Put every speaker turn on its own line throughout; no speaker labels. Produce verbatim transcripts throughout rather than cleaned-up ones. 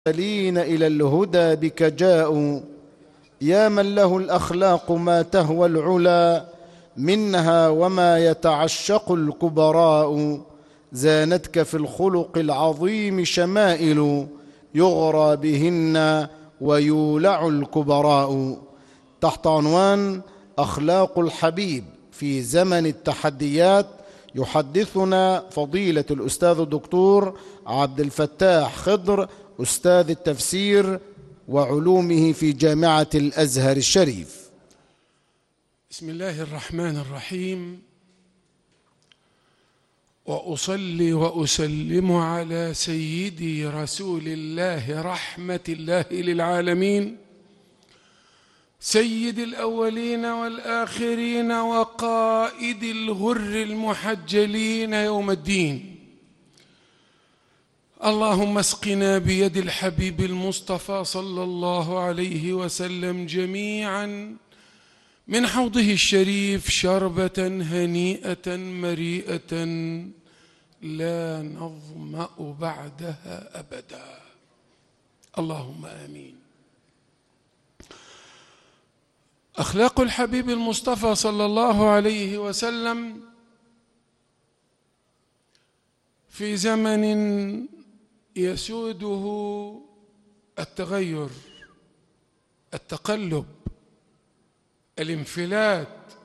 المرسلين إلى الهدى بك جاءوا، يا من له الأخلاق ما تهوى العلا منها وما يتعشق الكبراء. زانتك في الخلق العظيم شمائل يغرى بهن ويولع الكبراء. تحت عنوان أخلاق الحبيب في زمن التحديات يحدثنا فضيلة الأستاذ الدكتور عبد الفتاح خضر، أستاذ التفسير وعلومه في جامعة الأزهر الشريف.
بسم الله الرحمن الرحيم، وأصلي وأسلم على سيدي رسول الله رحمة الله للعالمين، سيد الأولين والآخرين وقائد الغر المحجلين يوم الدين. اللهم اسقنا بيد الحبيب المصطفى صلى الله عليه وسلم جميعا من حوضه الشريف شربة هنيئة مريئة لا نظمأ بعدها أبدا، اللهم آمين. أخلاق الحبيب المصطفى صلى الله عليه وسلم في زمن يسوده التغير، التقلب، الانفلات.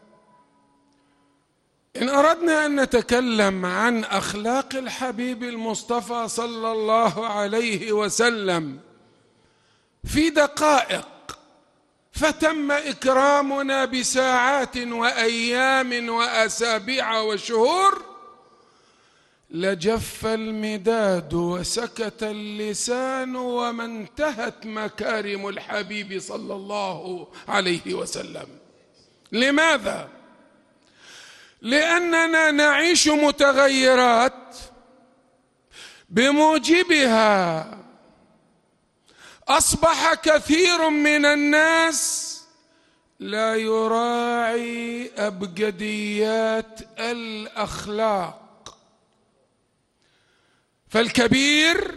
إن أردنا أن نتكلم عن أخلاق الحبيب المصطفى صلى الله عليه وسلم في دقائق، فتم إكرامنا بساعات وأيام وأسابيع وشهور، لجف المداد وسكت اللسان وما انتهت مكارم الحبيب صلى الله عليه وسلم. لماذا؟ لأننا نعيش متغيرات بموجبها أصبح كثير من الناس لا يراعي أبجديات الأخلاق. فالكبير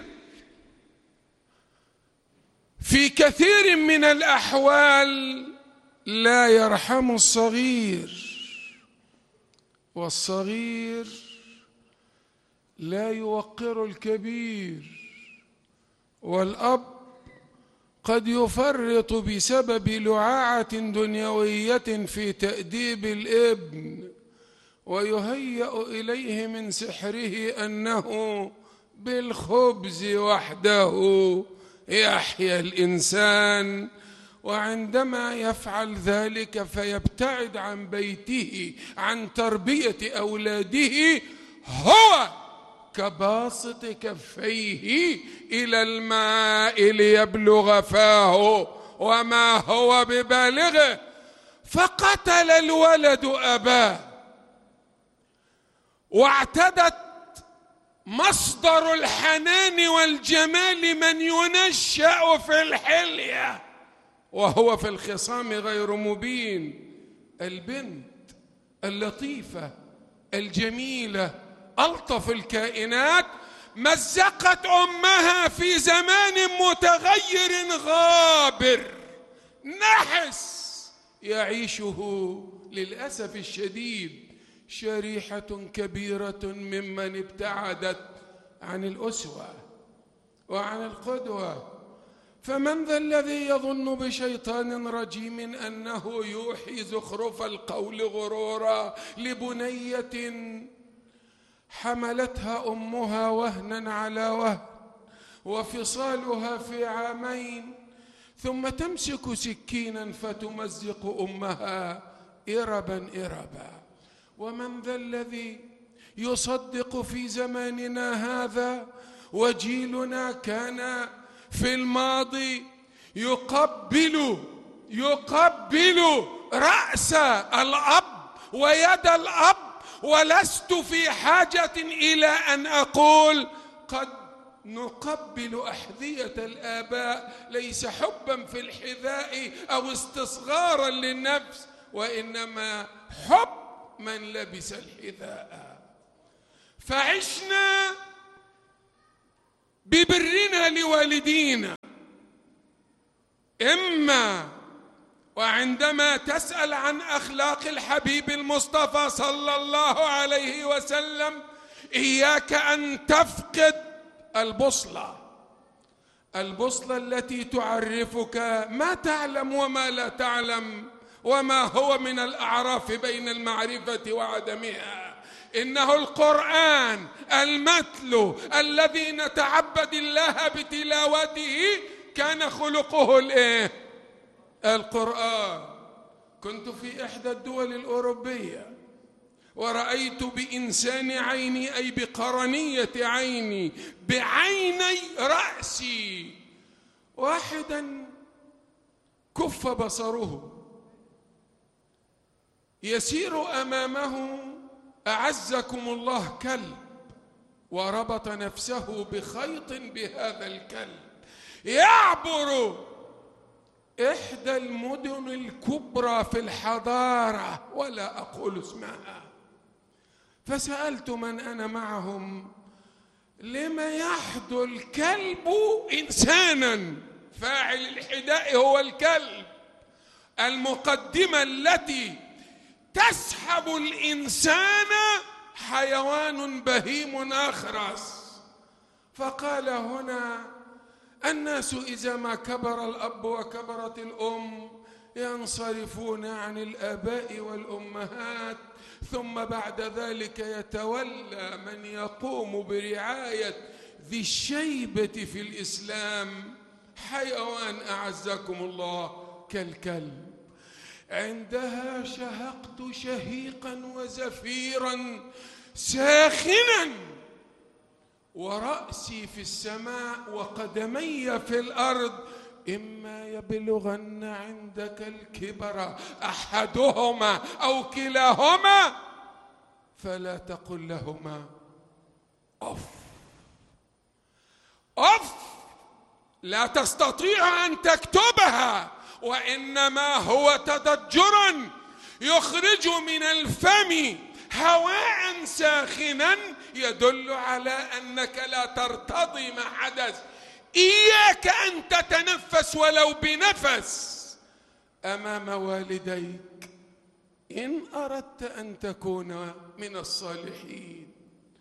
في كثير من الأحوال لا يرحم الصغير، والصغير لا يوقر الكبير، والأب قد يفرط بسبب لعاعة دنيوية في تأديب الابن، ويهيأ إليه من سحره أنه بالخبز وحده يحيا الإنسان، وعندما يفعل ذلك فيبتعد عن بيته عن تربية أولاده، هو كباسط كفيه إلى الماء ليبلغ فاه وما هو ببالغه، فقتل الولد أباه، واعتدت مصدر الحنان والجمال من ينشأ في الحلية وهو في الخصام غير مبين. البنت اللطيفة الجميلة ألطف الكائنات مزقت أمها في زمان متغير غابر نحس يعيشه للأسف الشديد شريحة كبيرة ممن ابتعدت عن الأسوة وعن القدوة. فمن ذا الذي يظن بشيطان رجيم أنه يوحي زخرف القول غرورا لبنية حملتها أمها وهنا على وهن وفصالها في عامين، ثم تمسك سكينا فتمزق أمها إربا إربا؟ ومن ذا الذي يصدق في زماننا هذا وجيلنا كان في الماضي يقبل يقبل رأس الأب ويد الأب؟ ولست في حاجة إلى أن أقول قد نقبل أحذية الآباء، ليس حبا في الحذاء أو استصغارا للنفس، وإنما حب من لبس الحذاء. فعشنا ببرنا لوالدينا، إما وعندما تسأل عن أخلاق الحبيب المصطفى صلى الله عليه وسلم إياك أن تفقد البوصلة، البوصلة التي تعرفك ما تعلم وما لا تعلم، وما هو من الأعراف بين المعرفة وعدمها. إنه القرآن المتلو الذي نتعبد الله بتلاوته كان خلقه الإيه؟ القرآن. كنت في إحدى الدول الأوروبية ورأيت بإنسان عيني، أي بقرنية عيني، بعيني رأسي، واحدا كف بصره يسير أمامه أعزكم الله كلب، وربط نفسه بخيط بهذا الكلب، يعبر إحدى المدن الكبرى في الحضارة ولا أقول اسمها. فسألت من أنا معهم: لما يحدو الكلب إنسانا؟ فاعل الحداء هو الكلب، المقدمة التي تسحب الإنسان حيوان بهيم أخرس. فقال: هنا الناس إذا ما كبر الأب وكبرت الأم ينصرفون عن الآباء والأمهات، ثم بعد ذلك يتولى من يقوم برعاية ذي الشيبة في الإسلام، حيوان أعزكم الله كالكلب. عندها شهقت شهيقا وزفيرا ساخنا، ورأسي في السماء وقدمي في الأرض: إما يبلغن عندك الكبر أحدهما أو كلاهما فلا تقل لهما أف. أف لا تستطيع أن تكتبها، وإنما هو تضجر يخرج من الفم هواء ساخنا يدل على أنك لا ترتضي ما حدث. إياك أن تتنفس ولو بنفس أمام والديك إن أردت أن تكون من الصالحين.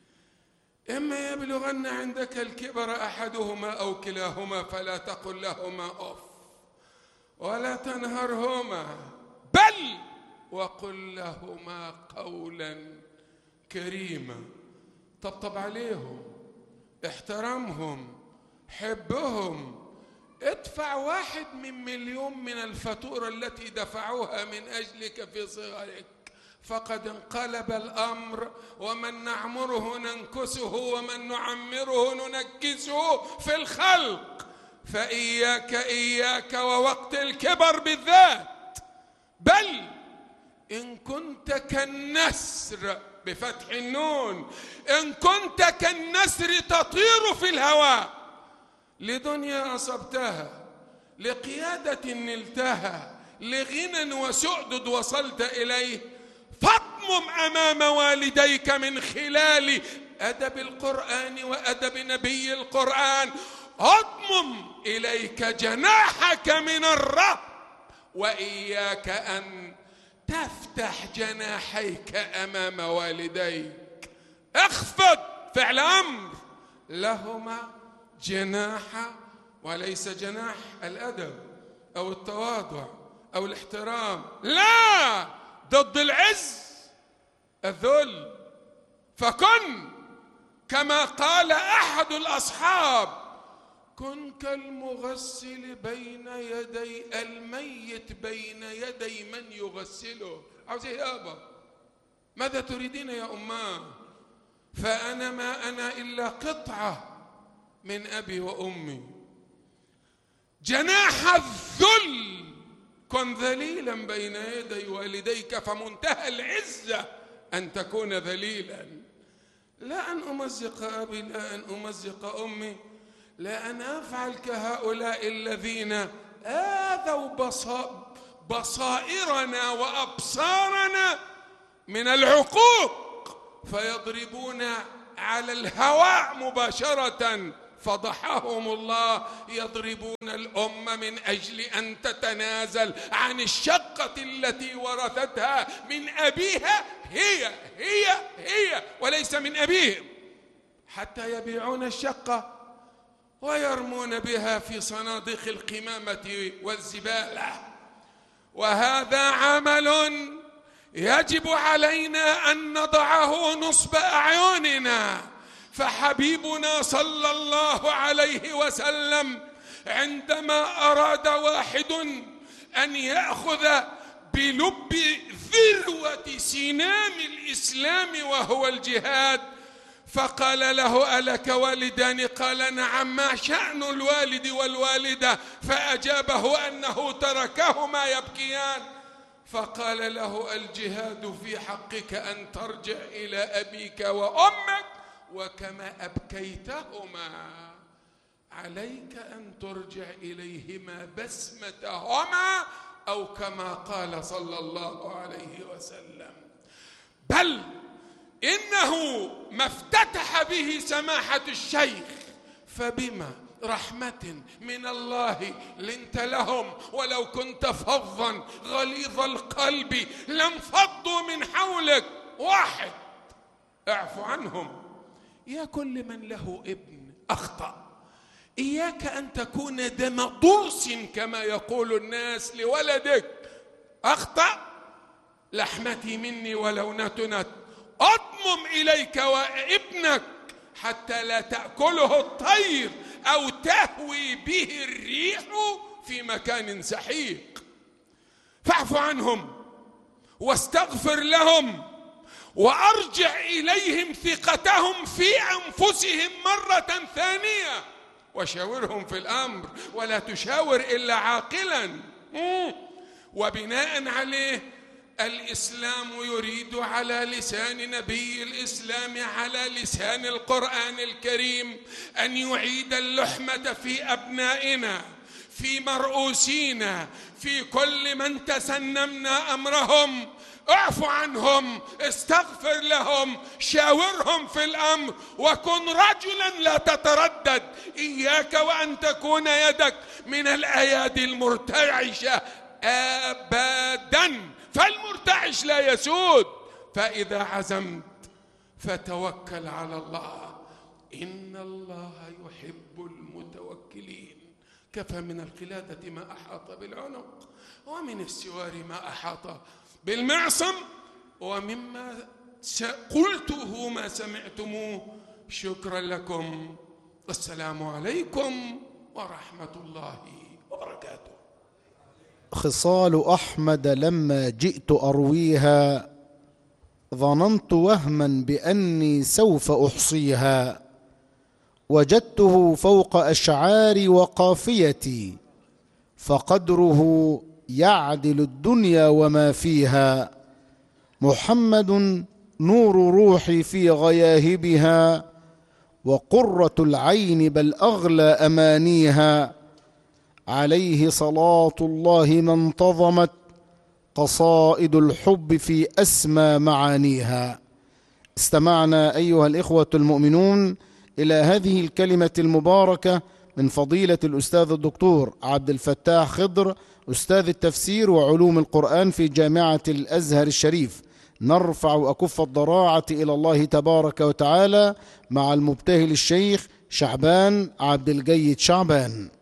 إما يبلغن عندك الكبر أحدهما أو كلاهما فلا تقل لهما أف ولا تنهرهما، بل وقل لهما قولا كريما. طبطب عليهم، احترمهم، حبهم، ادفع واحد من مليون من الفاتورة التي دفعوها من أجلك في صغرك، فقد انقلب الأمر. ومن نعمره ننكسه ومن نعمره ننكسه في الخلق. فإياك إياك ووقت الكبر بالذات. بل إن كنت كالنسر بفتح النون، إن كنت كالنسر تطير في الهواء لدنيا أصبتها، لقيادة نلتها، لغنى وسؤدد وصلت إليه، فاضمم أمام والديك من خلال أدب القرآن وأدب نبي القرآن. اضمم إليك جناحك من الرهب، وإياك أن تفتح جناحيك أمام والديك. اخفض، فعل أمر، لهما جناح، وليس جناح الأدب أو التواضع أو الاحترام، لا، ضد العز الذل. فكن كما قال أحد الأصحاب: كن كالمغسل بين يدي الميت بين يدي من يغسله. عاوز ايه يابا؟ ماذا تريدين يا أماه؟ فأنا ما أنا إلا قطعة من أبي وأمي. جناح الذل، كن ذليلا بين يدي والديك، فمنتهى العزة أن تكون ذليلا. لا أن أمزق أبي، لا أن أمزق أمي، لا أن أفعل كهؤلاء الذين آذوا بصائرنا وأبصارنا من العقوق، فيضربون على الهواء مباشرة فضحهم الله، يضربون الأمة من أجل أن تتنازل عن الشقة التي ورثتها من أبيها، هي هي هي وليس من أبيهم، حتى يبيعون الشقة ويرمون بها في صناديق القمامة والزبالة. وهذا عمل يجب علينا أن نضعه نصب أعيننا. فحبيبنا صلى الله عليه وسلم عندما أراد واحد أن يأخذ بلب ذروة سنام الإسلام وهو الجهاد، فقال له: ألك والدان؟ قال: نعم. ما شأن الوالد والوالدة؟ فأجابه أنه تركهما يبكيان. فقال له: الجهاد في حقك أن ترجع إلى أبيك وأمك، وكما أبكيتهما عليك أن ترجع إليهما بسمتهما، أو كما قال صلى الله عليه وسلم. بل إنه ما افتتح به سماحة الشيخ، فبما رحمة من الله لنت لهم، ولو كنت فظا غليظ القلب لانفضوا من حولك. واحد: اعف عنهم. يا كل من له ابن أخطأ، إياك أن تكون دم ضرس كما يقول الناس لولدك. أخطأ، لحمتي مني ولو نتنت، أضمم إليك وابنك حتى لا تأكله الطير أو تهوي به الريح في مكان سحيق. فاعف عنهم واستغفر لهم، وأرجع إليهم ثقتهم في أنفسهم مرة ثانية، وشاورهم في الأمر، ولا تشاور إلا عاقلا. وبناء عليه الإسلام يريد على لسان نبي الإسلام، على لسان القرآن الكريم، أن يعيد اللحمة في أبنائنا، في مرؤوسينا، في كل من تسنمنا أمرهم. اعف عنهم، استغفر لهم، شاورهم في الأمر، وكن رجلا لا تتردد. إياك وأن تكون يدك من الأيادي المرتعشة أبدا، فالمرتعش لا يسود. فإذا عزمت فتوكل على الله، إن الله يحب المتوكلين. كفى من القلادة ما أحاط بالعنق، ومن السوار ما أحاط بالمعصم، ومما قلته ما سمعتموه. شكرا لكم، والسلام عليكم ورحمة الله وبركاته.
خصال أحمد لما جئت أرويها، ظننت وهما بأني سوف أحصيها، وجدته فوق أشعاري وقافيتي، فقدره يعدل الدنيا وما فيها. محمد نور روحي في غياهبها، وقرة العين بل أغلى أمانيها. عليه صلاة الله ما انتظمت قصائد الحب في أسمى معانيها. استمعنا أيها الإخوة المؤمنون إلى هذه الكلمة المباركة من فضيلة الأستاذ الدكتور عبد الفتاح خضر، أستاذ التفسير وعلوم القرآن في جامعة الأزهر الشريف. نرفع أكف الضراعة إلى الله تبارك وتعالى مع المبتهل الشيخ شعبان عبد الجيد شعبان.